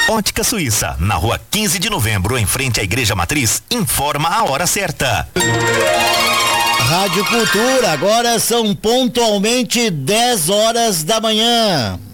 Ótica Suíça, na rua 15 de novembro, em frente à Igreja Matriz, informa a hora certa. Rádio Cultura, agora são pontualmente 10 horas da manhã.